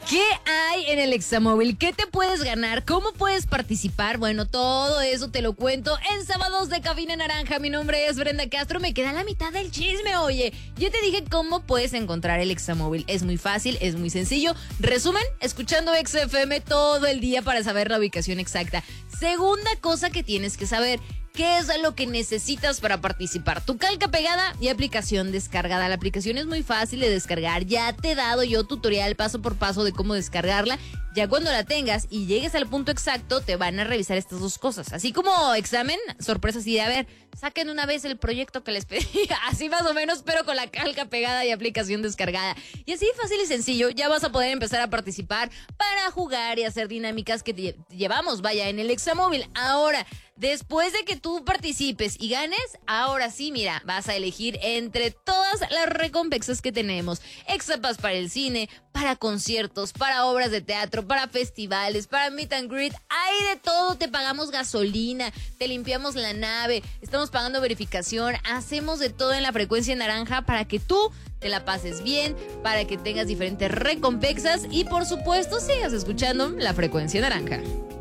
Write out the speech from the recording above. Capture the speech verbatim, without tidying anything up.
¿Qué hay en el Examóvil? ¿Qué te puedes ganar? ¿Cómo puedes participar? Bueno, todo eso te lo cuento en Sábados de Cabina Naranja. Mi nombre es Brenda Castro. Me queda la mitad del chisme, oye. Yo te dije cómo puedes encontrar el Examóvil. Es muy fácil, es muy sencillo. Resumen, escuchando X F M todo el día para saber la ubicación exacta. Segunda cosa que tienes que saber. ¿Qué es lo que necesitas para participar? Tu calca pegada y aplicación descargada. La aplicación es muy fácil de descargar. Ya te he dado yo tutorial paso por paso de cómo descargarla. Ya cuando la tengas y llegues al punto exacto, te van a revisar estas dos cosas. Así como examen, sorpresa así de, a ver, saquen una vez el proyecto que les pedí. Así más o menos, pero con la calca pegada y aplicación descargada. Y así fácil y sencillo, ya vas a poder empezar a participar para jugar y hacer dinámicas que te llevamos, vaya, en el Examóvil. Ahora, después de que tú participes y ganes, ahora sí, mira, vas a elegir entre todas las recompensas que tenemos. Exapass para el cine, para conciertos, para obras de teatro, para festivales, para meet and greet. Hay de todo, te pagamos gasolina, te limpiamos la nave, estamos pagando verificación, hacemos de todo en la frecuencia naranja para que tú te la pases bien, para que tengas diferentes recompensas y por supuesto sigas escuchando la frecuencia naranja.